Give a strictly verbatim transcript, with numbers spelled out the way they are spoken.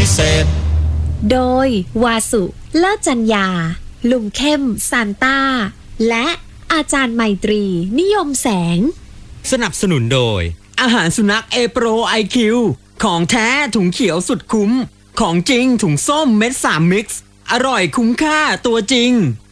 เศษโดยวาสุเลิศจัญญาลุงเข้มซานต้าและอาจารย์ไมตรีนิยมแสงสนับสนุนโดยอาหารสุนัขเอโปรไอคิวของแท้ถุงเขียวสุดคุ้มของจริงถุงส้มเม็ดสามมิกซ์อร่อยคุ้มค่าตัวจริง